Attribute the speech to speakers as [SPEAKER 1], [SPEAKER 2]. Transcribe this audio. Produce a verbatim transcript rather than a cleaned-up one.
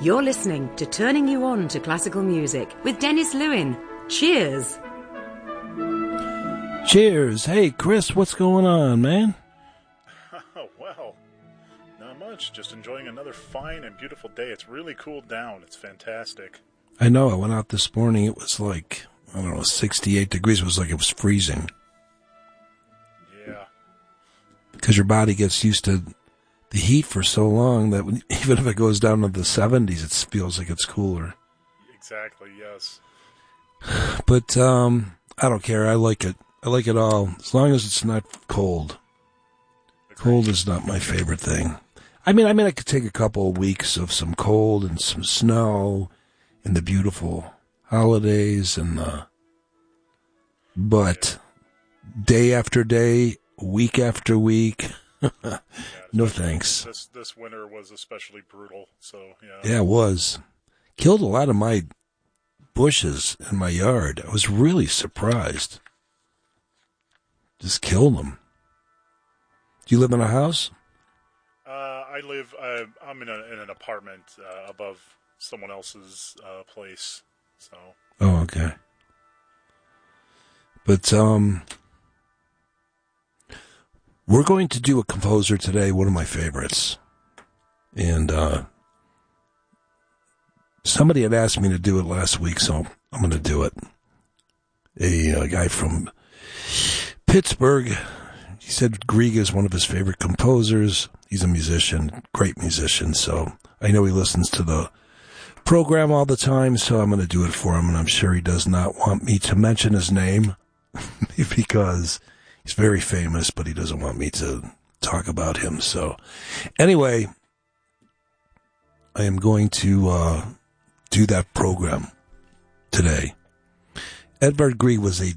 [SPEAKER 1] You're listening to Turning You On to Classical Music with Dennis Lewin. Cheers!
[SPEAKER 2] Cheers! Hey, Chris, what's going on, man?
[SPEAKER 3] Oh, well, not much. Just enjoying another fine and beautiful day. It's really cooled down. It's fantastic.
[SPEAKER 2] I know. I went out this morning. It was like, I don't know, sixty-eight degrees. It was like it was freezing.
[SPEAKER 3] Yeah.
[SPEAKER 2] Because your body gets used to the heat for so long that when, even if it goes down to the seventies, it feels like it's cooler.
[SPEAKER 3] Exactly, yes.
[SPEAKER 2] But um, I don't care. I like it. I like it all, as long as it's not cold. Cold is not my favorite thing. I mean, I mean, I could take a couple of weeks of some cold and some snow and the beautiful holidays and the, but day after day, week after week,
[SPEAKER 3] yeah,
[SPEAKER 2] no thanks.
[SPEAKER 3] This this winter was especially brutal, so yeah.
[SPEAKER 2] Yeah, it was. Killed a lot of my bushes in my yard. I was really surprised. Just killed them. Do you live in a house?
[SPEAKER 3] Uh, I live. Uh, I'm in, a, in an apartment uh, above someone else's uh, place. So.
[SPEAKER 2] Oh, okay. But um, we're going to do a composer today. One of my favorites, and uh, somebody had asked me to do it last week, so I'm going to do it. A, a guy from Pittsburgh. He said Grieg is one of his favorite composers. He's a musician, great musician, so I know he listens to the program all the time, so I'm going to do it for him, and I'm sure he does not want me to mention his name because he's very famous, but he doesn't want me to talk about him. So anyway, I am going to uh, do that program today. Edvard Grieg was a